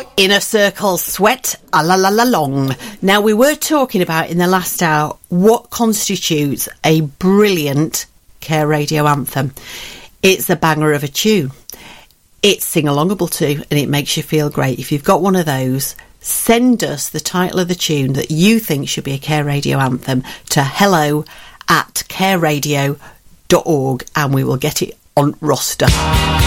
Inner Circle, Sweat a la la la long. Now, we were talking about in the last hour what constitutes a brilliant Care Radio anthem. It's a banger of a tune. It's sing-alongable too, and it makes you feel great. If you've got one of those, send us the title of the tune that you think should be a Care Radio anthem to hello@careradio.org and we will get it on roster.